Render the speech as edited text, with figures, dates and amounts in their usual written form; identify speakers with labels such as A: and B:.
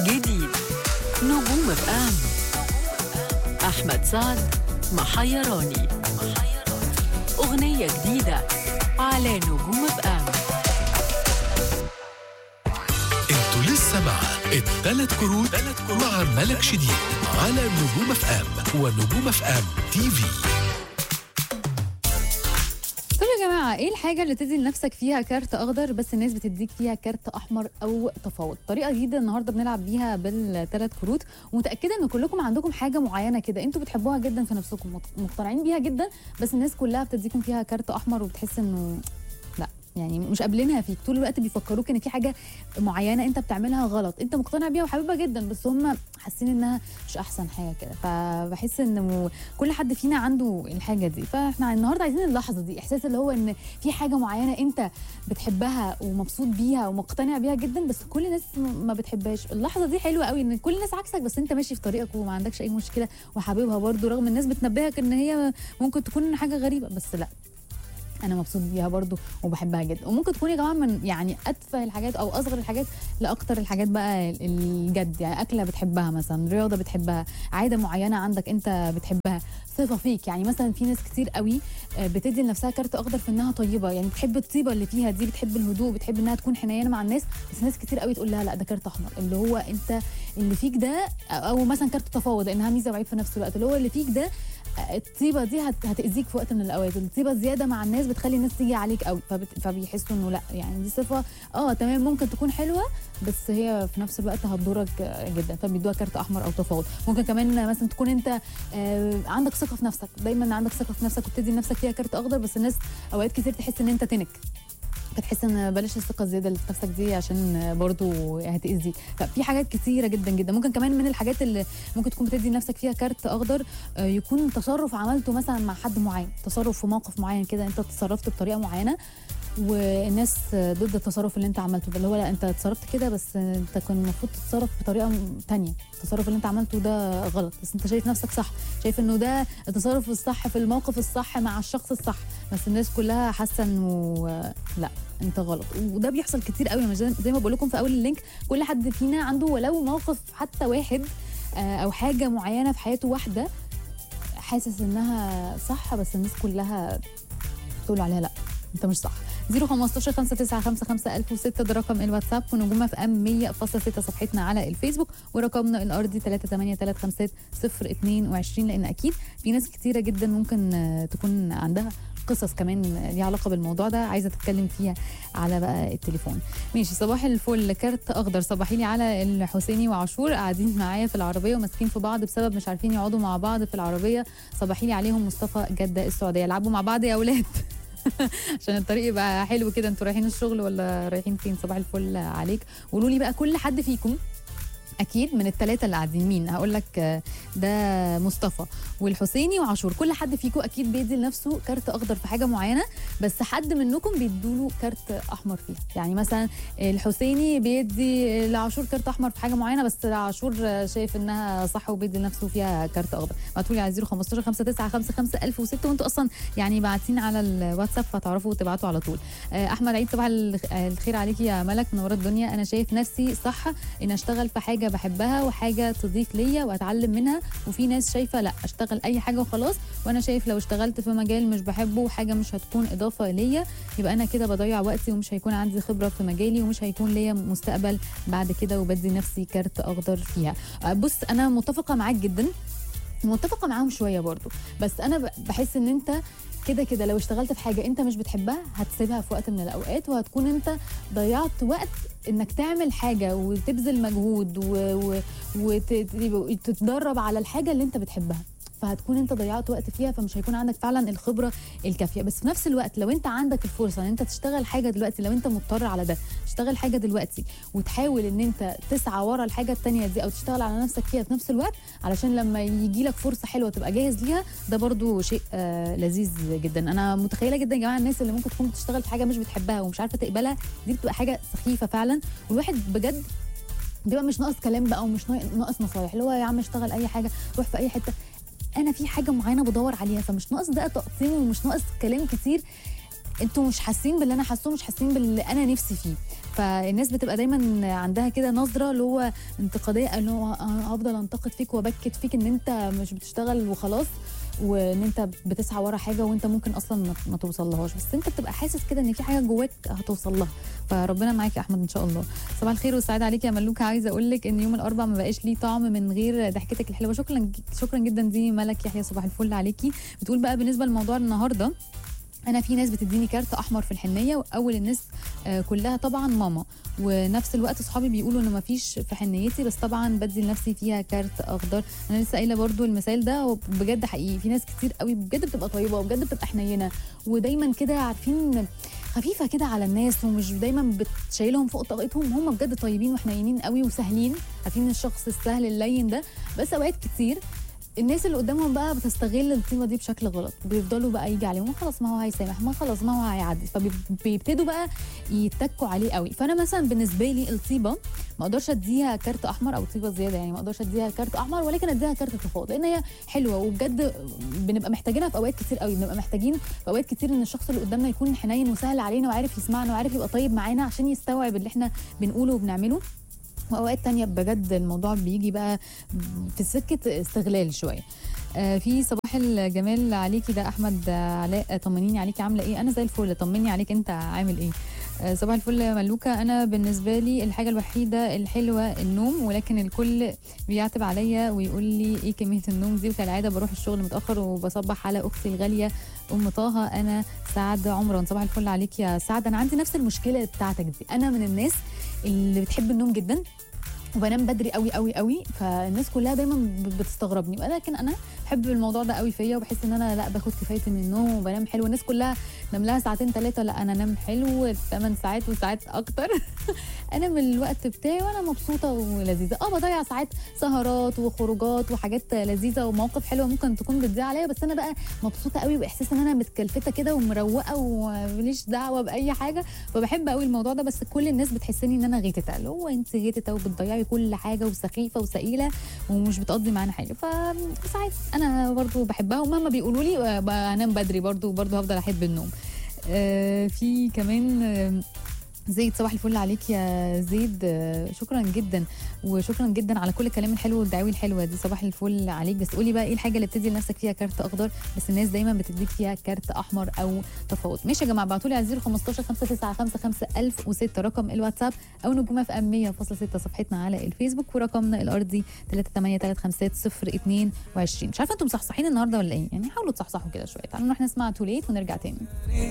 A: جديد نجوم اف ام. أحمد سعد محيراني، أغنية جديدة على نجوم اف ام.
B: انتوا لسه مع الثلاث كروت مع ملك شديد على نجوم اف ام ونجوم اف ام تي في.
C: طب يا جماعه، ايه الحاجه اللي تدي لنفسك فيها كارت اخضر بس الناس بتديك فيها كارت احمر او تفاوض؟ طريقه جديده النهارده بنلعب بيها بالثلاث كروت، ومتاكده ان كلكم عندكم حاجه معينه كده انتوا بتحبوها جدا في نفسكم، مقتنعين بيها جدا، بس الناس كلها بتديكم فيها كارت احمر وبتحس انه لا، يعني مش قابلينها فيك، طول الوقت بيفكروك ان في حاجه معينه انت بتعملها غلط، انت مقتنع بيها وحاببها جدا بس هم حاسين انها مش احسن حاجه كده. فبحس ان كل حد فينا عنده الحاجه دي، فاحنا النهارده عايزين اللحظه دي، احساس اللي هو ان في حاجه معينه انت بتحبها ومبسوط بيها ومقتنع بيها جدا بس كل الناس ما بتحبهاش. اللحظه دي حلوه قوي، ان كل الناس عكسك بس انت ماشي في طريقك وما عندكش اي مشكله وحاببها برضو، رغم الناس بتنبهك ان هي ممكن تكون حاجه غريبه، بس لا، انا مبسوط بيها برضو وبحبها جدا. وممكن تكون يا جماعه من يعني اتفه الحاجات او اصغر الحاجات لاكتر الحاجات بقى الجد، يعني اكله بتحبها مثلا، رياضه بتحبها، عاده معينه عندك انت بتحبها، صفه فيك. يعني مثلا في ناس كتير قوي بتدي لنفسها كارت اخضر في انها طيبه، يعني بتحب الطيبه اللي فيها دي، بتحب الهدوء، بتحب انها تكون حنينه مع الناس، بس ناس كتير قوي تقول لها لا ده كارت احمر، اللي هو انت اللي فيك ده. او مثلا كارت تفاوض لانها ميزه وعيب في نفس الوقت، اللي هو اللي فيك ده الطيبه دي هتاذيك في وقت من الاوقات، الطيبه زياده مع الناس بتخلي الناس تيجي عليك قوي، فبيحسوا انه لا، يعني دي صفه تمام ممكن تكون حلوه بس هي في نفس الوقت هتضرك جدا، فبيدوها كارت احمر او تفاوض. ممكن كمان مثلا تكون انت عندك ثقه في نفسك، دايما عندك ثقه في نفسك وبتدي لنفسك فيها كارت اخضر، بس الناس اوقات كتير تحس ان انت تنك، فتحس ان بلاش الثقه الزياده اللي في نفسك دي عشان برضو هتاذيك. ففي حاجات كتيره جدا جدا. ممكن كمان من الحاجات اللي ممكن تكون بتدي لنفسك فيها كارت اخضر يكون تصرف عملته مثلا مع حد معين، تصرف في موقف معين كده، انت تصرفت بطريقه معينه والناس ضد التصرف اللي انت عملته ده، اللي هو لا انت اتصرفت كده بس انت كان المفروض تتصرف بطريقه تانية، التصرف اللي انت عملته ده غلط بس انت شايف نفسك صح، شايف انه ده التصرف الصح في الموقف الصح مع الشخص الصح، بس الناس كلها حاسه انه لا انت غلط. وده بيحصل كتير قوي، زي ما بقول لكم في اول اللينك، كل حد فينا عنده ولو موقف حتى واحد او حاجه معينه في حياته واحده حاسس انها صح بس الناس كلها تقول عليها لا انت مش صح. 015 5955 1006 ده رقم الواتساب، ونجوم اف ام 100.6 صفحتنا على الفيسبوك، ورقمنا الارضي 3835022. لان اكيد في ناس كتيره جدا ممكن تكون عندها قصص كمان ليها علاقه بالموضوع ده عايزه تتكلم فيها على بقى التليفون. ماشي، صباح الفل، كارت اخضر صباحي لي على الحسيني وعاشور قاعدين معايا في العربيه وماسكين في بعض بسبب مش عارفين يقعدوا مع بعض في العربيه، صباحي لي عليهم مصطفى جده السعوديه، العبوا مع بعض يا اولاد عشان الطريق يبقى حلو كده. انتوا رايحين الشغل ولا رايحين فين؟ صباح الفل عليك. قولوا لي بقى كل حد فيكم اكيد من الثلاثه اللي قاعدين مين، هقول لك ده مصطفى والحسيني وعاشور، كل حد فيكم اكيد بيدي لنفسه كارت اخضر في حاجه معينه بس حد منكم بيدوا له كارت احمر فيها. يعني مثلا الحسيني بيدي لعاشور كارت احمر في حاجه معينه بس عاشور شايف انها صح وبيدي لنفسه فيها كارت اخضر. ابعتوا لي على 015 5955 1006 وانتوا اصلا يعني باعتين على الواتساب فتعرفوا تبعتوا على طول. احمد عيد صباح الخير عليكي يا ملك، منوره الدنيا. انا شايف نفسي صح ان اشتغل في حاجه بحبها وحاجه تضيف ليا واتعلم منها، وفي ناس شايفه لا اشتغل اي حاجه وخلاص، وانا شايف لو اشتغلت في مجال مش بحبه وحاجه مش هتكون اضافه ليا يبقى انا كده بضيع وقتي ومش هيكون عندي خبره في مجالي ومش هيكون ليا مستقبل بعد كده، وبدي نفسي كارت اخضر فيها. بص انا متفقه معاك جدا، متفقه معاهم شويه برضو، بس انا بحس ان انت كده كده لو اشتغلت في حاجه انت مش بتحبها هتسيبها في وقت من الاوقات، وهتكون انت ضيعت وقت انك تعمل حاجه وتبذل مجهود وتتدرب على الحاجه اللي انت بتحبها، فهتكون انت ضيعت وقت فيها، فمش هيكون عندك فعلا الخبره الكافيه. بس في نفس الوقت لو انت عندك الفرصه ان انت تشتغل حاجه دلوقتي، لو انت مضطر على ده تشتغل حاجه دلوقتي وتحاول ان انت تسعى ورا الحاجه الثانيه دي او تشتغل على نفسك فيها في نفس الوقت علشان لما يجي لك فرصه حلوه تبقى جاهز ليها، ده برضو شيء لذيذ جدا. انا متخيله جدا يا جماعه الناس اللي ممكن تكون بتشتغل في حاجه مش بتحبها ومش عارفه تقبلها، دي بتبقى حاجه سخيفه فعلا، والواحد بجد بيبقى مش ناقص كلام بقى ومش ناقص نصايح، اللي هو يا عم اشتغل اي حاجه، روح في اي حته، انا في حاجه معينه بدور عليها، فمش ناقص ده تقطيم ومش ناقص كلام كتير. انتوا مش حاسين باللي انا حاسه، مش حاسين باللي انا نفسي فيه. فالناس بتبقى دايما عندها كده نظره اللي هو انتقاديه، اللي هو انا هفضل انتقد فيك وابكت فيك ان انت مش بتشتغل وخلاص، وان انت بتسعى ورا حاجه وانت ممكن اصلا ما توصلهاش، بس انت بتبقى حاسس كده ان في حاجه جواك هتوصل لها. فربنا معاك يا احمد ان شاء الله. صباح الخير والسعاده عليك يا ملوكه. عايزه اقول لك ان يوم الاربعاء ما بقاش ليه طعم من غير ضحكتك الحلوه. شكرا جدا. دي ملك يحيى، صباح الفل عليكي. بتقول بقى بالنسبه لموضوع النهارده، انا في ناس بتديني كارت احمر في الحنيه، واول الناس كلها طبعا ماما، ونفس الوقت صحابي بيقولوا انه ما فيش في حنيتي، بس طبعا بدي لنفسي فيها كارت اخضر. انا لسه قايله برضو المثال ده بجد حقيقي، في ناس كتير قوي بجد بتبقى طيبه وبجد بتبقى حنينه ودايما كده عارفين خفيفه كده على الناس، ومش دايما بتشيلهم فوق طاقتهم. هم بجد طيبين وحنينين قوي وسهلين، عارفين الشخص السهل اللين ده. بس اوقات كتير الناس اللي قدامهم بقى بتستغل الطيبه دي بشكل غلط، بيفضلوا بقى يجي عليهم خلاص ما هو هيسامح، ما خلاص ما هو هيعدي، فبيبتدوا بقى يتكوا عليه قوي. فانا مثلا بالنسبه لي الطيبه ما اقدرش اديها كارت احمر، او طيبه زياده يعني ما اقدرش اديها كارت احمر، ولكن اديها كارت تفاوض، لان هي حلوه وبجد بنبقى محتاجينها في اوقات كتير قوي. بنبقى محتاجين في اوقات كتير ان الشخص اللي قدامنا يكون حنين وسهل علينا وعارف يسمعنا وعارف يبقى طيب معانا عشان يستوعب اللي احنا بنقوله وبنعمله. واوقات تانية بجد الموضوع بيجي بقى في سكه استغلال شويه. في صباح الجمال عليكي ده احمد علاء، طمنيني عليكي عامله ايه؟ انا زي الفل، طمني عليك انت عامل ايه؟ صباح الفل يا ملوكه. انا بالنسبه لي الحاجه الوحيده الحلوه النوم، ولكن الكل بيعتب عليا ويقول لي ايه كميه النوم دي، وكالعاده بروح الشغل متاخر وبصبح على اختي الغاليه ام طه. انا سعد عمران. صباح الفل عليك يا سعد. انا عندي نفس المشكله بتاعتك دي، انا من الناس اللي بتحب النوم جدا وبنام بدري قوي قوي قوي، فالناس كلها دايما بتستغربني، ولكن انا بحب الموضوع ده قوي فيا، وبحس ان انا لا باخد كفايتي من النوم وبنام حلو. الناس كلها نام لها ساعتين 3، لا انا انام حلو 8 ساعات وساعات اكتر. انا من الوقت بتاعي وانا مبسوطه ولذيذه. بضيع ساعات سهرات وخروجات وحاجات لذيذه ومواقف حلوه ممكن تكون بتضيع عليا، بس انا بقى مبسوطه قوي باحساس ان انا متكلفته كده ومروقه وماليش دعوه باي حاجه. فبحب قوي الموضوع ده، بس كل الناس بتحسني ان انا غيتته، اللي هو انت غيتته وبتضيعي كل حاجه وسخيفه وثقيله ومش بتقضي معانا حاجه. فساعات انا برضو بحبها، ومهما بيقولوا لي بنام بدري برضو هفضل احب النوم. في كمان زيد، صباح الفل عليك يا زيد. شكرا جدا وشكرا جدا على كل الكلام الحلو والدعاوي الحلوه دي. صباح الفل عليك. بس قولي بقى ايه الحاجه اللي بتدي لنفسك فيها كارت اخضر بس الناس دايما بتديك فيها كارت احمر او تفاوض؟ ماشي يا جماعه، ابعتوا لي على 015 595 5006 رقم الواتساب، او نجوم في ام 100.6 صفحتنا على الفيسبوك، ورقمنا الارضي 3835022. مش عارفه انتم مصحصحين النهارده ولا ايه؟ يعني حاولوا تصحصحوا كده شويه. تعالوا نروح نسمع توليت ونرجع تاني.